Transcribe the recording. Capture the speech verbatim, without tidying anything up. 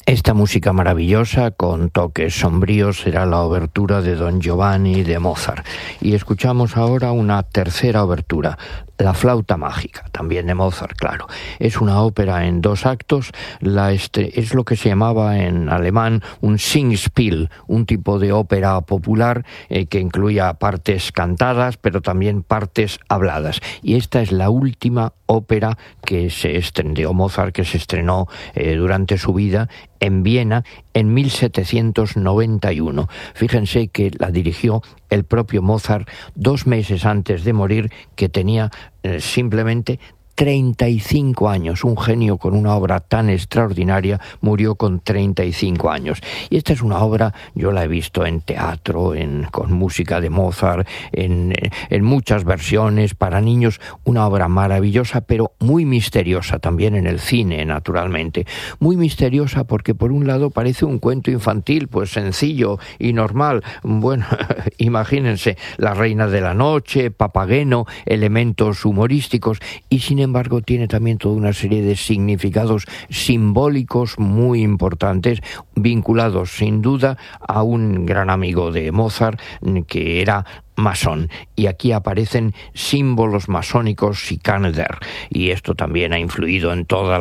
Esta música maravillosa, con toques sombríos, será la obertura de Don Giovanni de Mozart. Y escuchamos ahora una tercera obertura, La flauta mágica, también de Mozart, claro. Es una ópera en dos actos, la este, es lo que se llamaba en alemán un Singspiel, un tipo de ópera popular eh, que incluía partes cantadas, pero también partes habladas. Y esta es la última ópera que se estrenó, Mozart, que se estrenó eh, durante su vida en Viena en mil setecientos noventa y uno. Fíjense que la dirigió el propio Mozart dos meses antes de morir, que tenía eh, simplemente treinta y cinco años. Un genio con una obra tan extraordinaria murió con treinta y cinco años. Y esta es una obra, yo la he visto en teatro, en, con música de Mozart, en, en muchas versiones para niños, una obra maravillosa, pero muy misteriosa también en el cine, naturalmente. Muy misteriosa porque por un lado parece un cuento infantil, pues sencillo y normal. Bueno, imagínense, La Reina de la Noche, Papageno, elementos humorísticos, y sin embargo tiene también toda una serie de significados simbólicos muy importantes, vinculados sin duda a un gran amigo de Mozart que era masón, y aquí aparecen símbolos masónicos y Sikander, y esto también ha influido en toda